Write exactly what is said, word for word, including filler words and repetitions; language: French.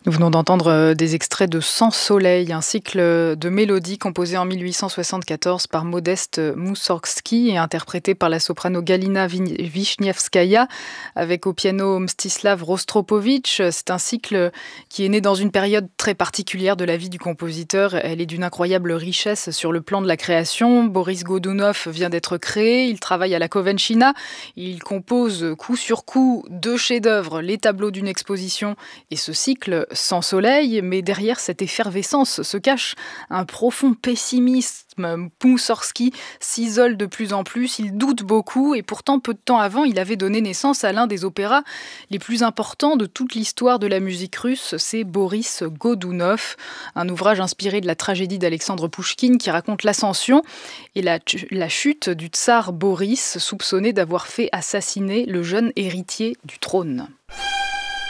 Nous venons d'entendre euh, des extraits de Sans soleil, un cycle de mélodies composé en mille huit cent soixante-quatorze par Modeste Moussorgsky et interprété par la soprano Galina Vin- Wisniewskaïa avec au piano Mstislav Rostropovitch. C'est un cycle qui est né dans une période très particulière de la vie du compositeur. Elle est d'une incroyable richesse sur le plan de la création. Boris Godunov vient d'être créé, il travaille à la Covenchina, il compose coup sur coup deux chefs-d'œuvre, les tableaux d'une exposition et ce cycle Sans soleil, mais derrière cette effervescence se cache un profond pessimisme. Moussorgsky s'isole de plus en plus, il doute beaucoup et pourtant peu de temps avant, il avait donné naissance à l'un des opéras les plus importants de toute l'histoire de la musique russe, c'est Boris Godunov, un ouvrage inspiré de la tragédie d'Alexandre Pouchkine qui raconte l'ascension et la, la chute du tsar Boris, soupçonné d'avoir fait assassiner le jeune héritier du trône.